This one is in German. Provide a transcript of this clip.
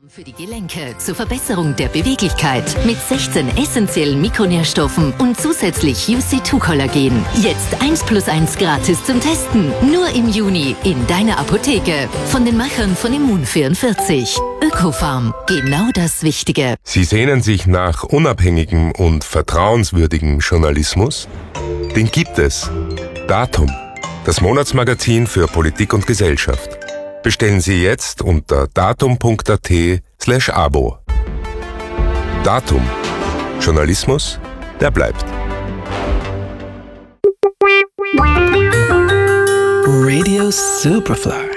Für die Gelenke zur Verbesserung der Beweglichkeit mit 16 essentiellen Mikronährstoffen und zusätzlich UC2-Kollagen. Jetzt 1+1 gratis zum Testen. Nur im Juni in deiner Apotheke. Von den Machern von Immun44. Ökofarm. Genau das Wichtige. Sie sehnen sich nach unabhängigem und vertrauenswürdigem Journalismus? Den gibt es. Datum. Das Monatsmagazin für Politik und Gesellschaft. Bestellen Sie jetzt unter datum.at/Abo. Datum. Journalismus, der bleibt. Radio Superfly.